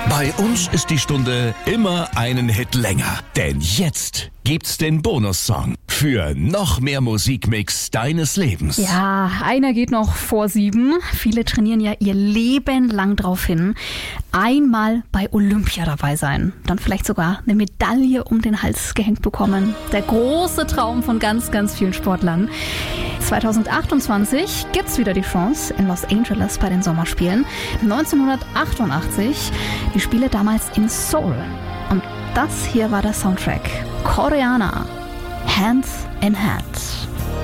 Bei uns ist die Stunde immer einen Hit länger. Denn jetzt gibt's den Bonussong für noch mehr Musikmix deines Lebens. Ja, einer geht noch vor 7. Viele trainieren ja ihr Leben lang drauf hin. Einmal bei Olympia dabei sein. Dann vielleicht sogar eine Medaille um den Hals gehängt bekommen. Der große Traum von ganz, ganz vielen Sportlern. 2028 gibt's wieder die Chance in Los Angeles bei den Sommerspielen. 1988 die Spiele damals in Seoul. Und das hier war der Soundtrack. Koreaner, Hand in Hand.